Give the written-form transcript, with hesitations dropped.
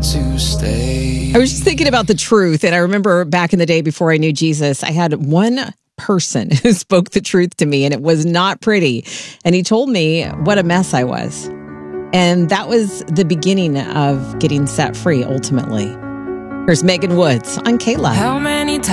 to stay. I was just thinking about the truth. And I remember back in the day before I knew Jesus, I had one person who spoke the truth to me, and it was not pretty. And he told me what a mess I was. And that was the beginning of getting set free, ultimately. Here's Megan Woods on Kayla. How many times